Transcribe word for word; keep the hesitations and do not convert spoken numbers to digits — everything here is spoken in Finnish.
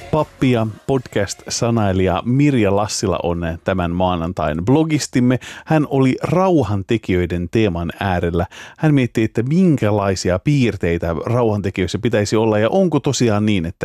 Pappi ja podcast-sanailija Mirja Lassila on tämän maanantain blogistimme. Hän oli rauhantekijöiden teeman äärellä. Hän mietti, että minkälaisia piirteitä rauhantekijöissä pitäisi olla ja onko tosiaan niin, että